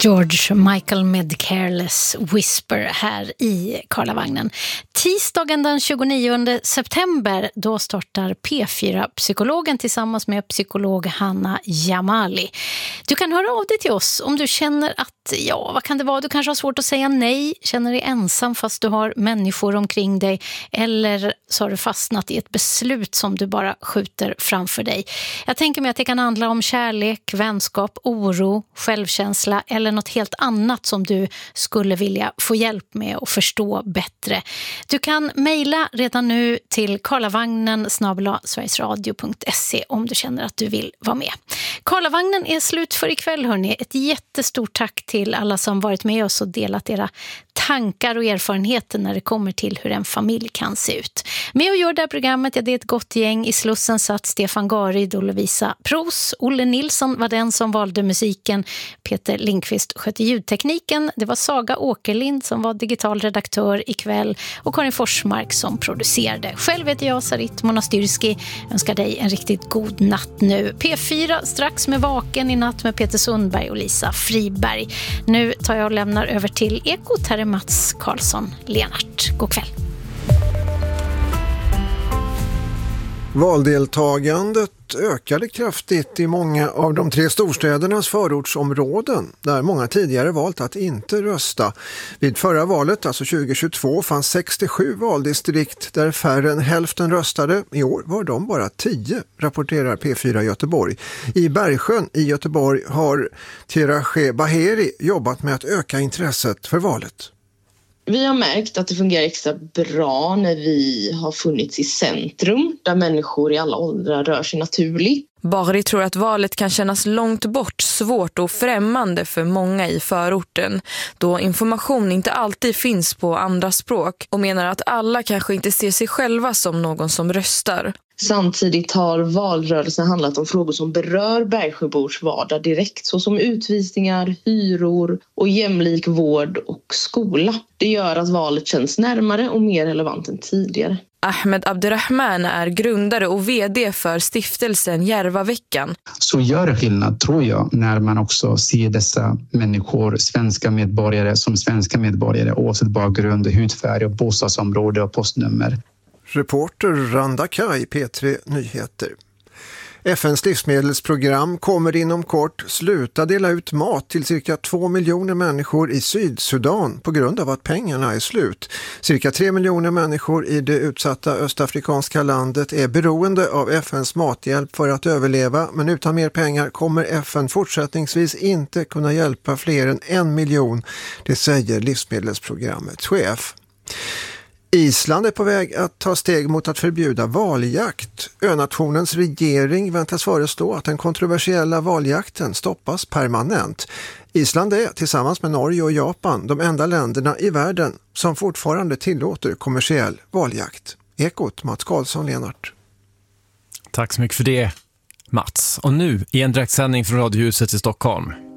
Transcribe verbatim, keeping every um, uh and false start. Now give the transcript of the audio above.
George Michael med Careless Whisper här i Karlavagnen. Tisdagen den tjugonionde september, då startar P fyra Psykologen tillsammans med psykolog Hanna Jamali. Du kan höra av dig till oss om du känner att, ja, vad kan det vara? Du kanske har svårt att säga nej, känner dig ensam fast du har människor omkring dig, eller så har du fastnat i ett beslut som du bara skjuter framför dig. Jag tänker mig att det kan handla om kärlek, vänskap, oro, självkänsla eller något helt annat som du skulle vilja få hjälp med och förstå bättre. Du kan mejla redan nu till karlavagnen snabel-a sverigesradio punkt se om du känner att du vill vara med. Karlavagnen är slut för ikväll, hörni. Ett jättestort tack till alla som varit med oss och delat era tankar och erfarenheter när det kommer till hur en familj kan se ut. Med och gör det här programmet, ja, det är ett gott gäng. I Slussen satt Stefan Garid och Lovisa Pros. Olle Nilsson var den som valde musiken. Peter Lindqvist skötte ljudtekniken. Det var Saga Åkerlind som var digital redaktör ikväll och Karin Forsmark som producerade. Själv heter jag Sarit Monastyrski. Jag önskar dig en riktigt god natt nu. P fyra strax med Vaken i natt med Peter Sundberg och Lisa Friberg. Nu tar jag och lämnar över till Ekot. Här är Mats Karlsson Lenart. God kväll. Valdeltagandet ökade kraftigt i många av de tre storstädernas förortsområden där många tidigare valt att inte rösta. Vid förra valet, alltså tjugohundratjugotvå, fanns sextiosju valdistrikt där färre än hälften röstade. I år var de bara tio, rapporterar P fyra Göteborg. I Bergsjön i Göteborg har Tirache Baheri jobbat med att öka intresset för valet. Vi har märkt att det fungerar extra bra när vi har funnits i centrum där människor i alla åldrar rör sig naturligt. Bahri tror att valet kan kännas långt bort, svårt och främmande för många i förorten, då information inte alltid finns på andra språk, och menar att alla kanske inte ser sig själva som någon som röstar. Samtidigt har valrörelsen handlat om frågor som berör Bergsjöbors vardag direkt, såsom utvisningar, hyror och jämlik vård och skola. Det gör att valet känns närmare och mer relevant än tidigare. Ahmed Abdirahman är grundare och vd för stiftelsen Järvaveckan. Så gör det skillnad, tror jag, när man också ser dessa människor, svenska medborgare, som svenska medborgare oavsett bakgrund, hudfärg och bostadsområde och postnummer. Reporter Randa Kaj, P tre Nyheter. F N:s livsmedelsprogram kommer inom kort sluta dela ut mat till cirka två miljoner människor i Sydsudan på grund av att pengarna är slut. Cirka tre miljoner människor i det utsatta östafrikanska landet är beroende av F N:s mathjälp för att överleva, men utan mer pengar kommer F N fortsättningsvis inte kunna hjälpa fler än en miljon, det säger livsmedelsprogrammets chef. Island är på väg att ta steg mot att förbjuda valjakt. Önationens regering väntas föreslå att den kontroversiella valjakten stoppas permanent. Island är tillsammans med Norge och Japan de enda länderna i världen som fortfarande tillåter kommersiell valjakt. Ekot, Mats Karlsson Lenart. Tack så mycket för det, Mats. Och nu i en direktsändning från Radiohuset i Stockholm.